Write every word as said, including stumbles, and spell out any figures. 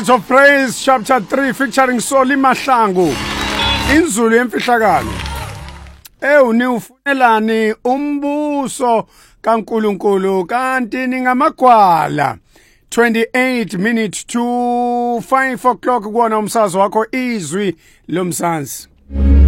Garments of Praise chapter three featuring Soli Mahlangu. Inzulu yemfihlakalo. Eh uniufunelani umbuso kaNkuluNkulu kanti ningamagwala. twenty-eight minutes to five o'clock kuona umsazo wakho izwi lomzansi.